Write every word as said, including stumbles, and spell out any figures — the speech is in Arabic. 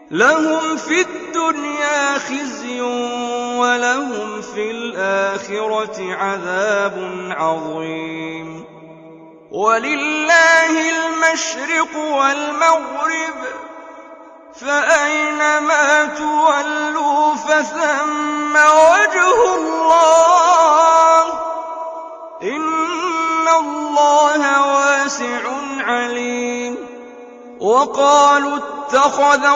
لهم في الدنيا خزي ولهم في الآخرة عذاب عظيم. ولله المشرق والمغرب فأينما تولوا فثم وجه الله إن الله واسع عليم. وقالوا اتخذ